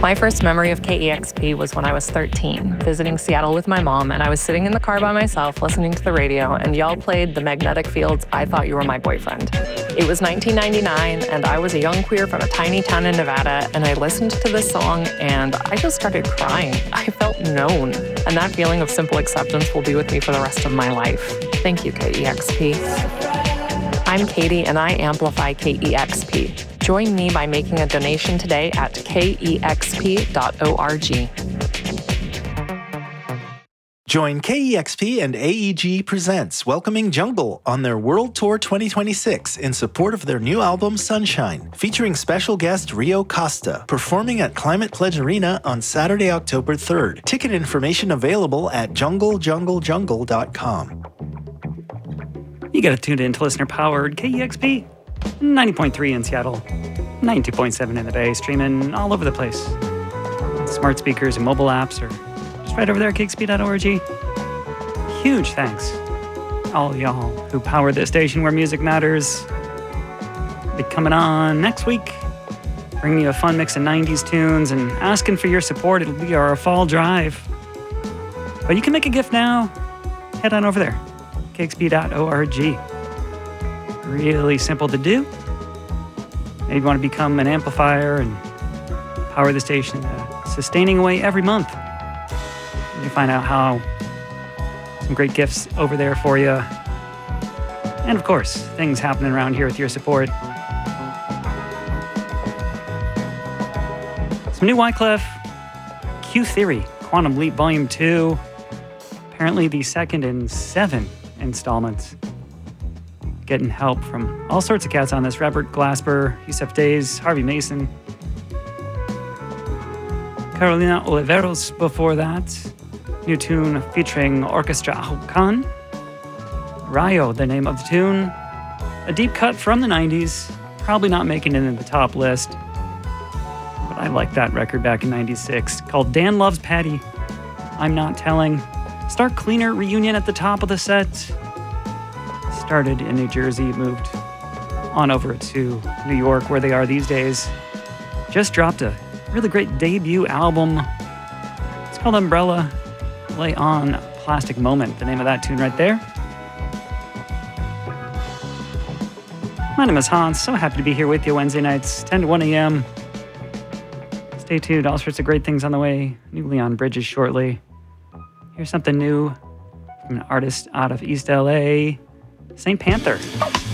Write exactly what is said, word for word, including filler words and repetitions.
My first memory of K E X P was when I was thirteen, visiting Seattle with my mom, and I was sitting in the car by myself listening to the radio, and y'all played The Magnetic Fields' I Thought You Were My Boyfriend. It was nineteen ninety-nine, and I was a young queer from a tiny town in Nevada, and I listened to this song, and I just started crying. I felt known, and that feeling of simple acceptance will be with me for the rest of my life. Thank you, K E X P. I'm Katie, and I amplify K E X P. Join me by making a donation today at K E X P dot org. Join K E X P and A E G Presents Welcoming Jungle on their World Tour twenty twenty-six in support of their new album Sunshine, featuring special guest Rio Costa, performing at Climate Pledge Arena on Saturday, October third. Ticket information available at jungle jungle jungle dot com. You got to tune in to listener-powered K E X P. ninety point three in Seattle, ninety-two point seven in the Bay, streaming all over the place. Smart speakers and mobile apps, or just right over there at K X P dot org. Huge thanks all y'all who power this station where music matters. Be coming on next week, bringing you a fun mix of nineties tunes and asking for your support. It'll be our fall drive. But you can make a gift now. Head on over there, K X P dot org. Really simple to do. Maybe you want to become an amplifier and power the station, uh, sustaining away every month. You can find out how. Some great gifts over there for you. And of course, things happening around here with your support. Some new Wyclef, Q Theory, Quantum Leap Volume two. Apparently the second in seven installments. Getting help from all sorts of cats on this. Robert Glasper, Yusef Days, Harvey Mason, Carolina Oliveros before that. New tune featuring Orchestra Ahukan. Rayo, the name of the tune. A deep cut from the nineties. Probably not making it in the top list. But I liked that record back in ninety-six. Called Dan Loves Patty. I'm Not Telling. Start Cleaner reunion at the top of the set. Started in New Jersey, moved on over to New York, where they are these days. Just dropped a really great debut album. It's called Umbrella. Lay on Plastic Moment, the name of that tune right there. My name is Hans. So happy to be here with you Wednesday nights, ten to one a.m. Stay tuned. All sorts of great things on the way. New Leon Bridges shortly. Here's something new from an artist out of East L A, Saint Panther.